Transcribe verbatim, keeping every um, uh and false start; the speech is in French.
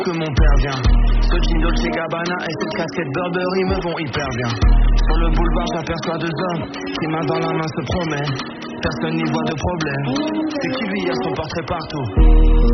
que mon père vient. Ce jean Dolce Gabbana et cette casquette Burberry me vont hyper bien. Sur le boulevard j'aperçois deux hommes qui main dans la main se promènent. Personne n'y voit de problème. C'est qui lui a son portrait partout.